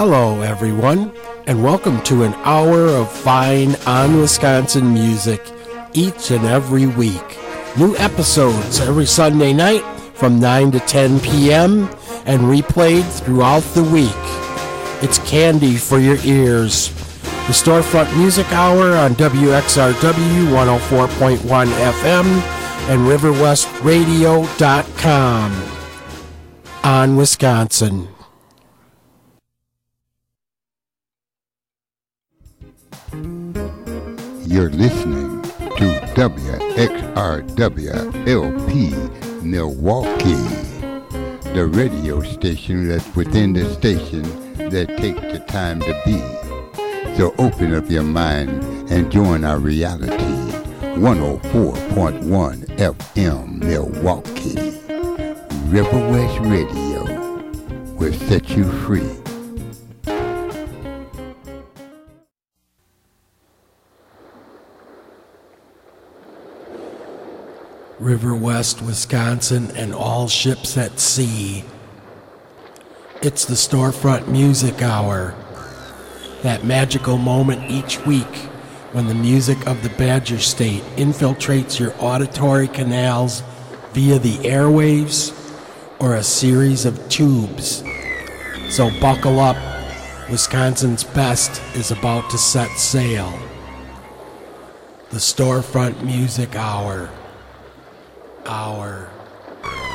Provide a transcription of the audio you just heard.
Hello, everyone, and welcome to an hour of fine on-Wisconsin music each and every week. New episodes every Sunday night from 9 to 10 p.m. and replayed throughout the week. It's candy for your ears. The Storefront Music Hour on WXRW 104.1 FM and RiverWestRadio.com on Wisconsin. You're listening to WXRW-LP Milwaukee, the radio station that's within the station that takes the time to be. So open up your mind and join our reality. 104.1 FM Milwaukee. River West Radio will set you free. River West, Wisconsin, and all ships at sea. It's the Storefront Music Hour. That magical moment each week when the music of the Badger State infiltrates your auditory canals via the airwaves or a series of tubes. So buckle up, Wisconsin's best is about to set sail. The Storefront Music Hour.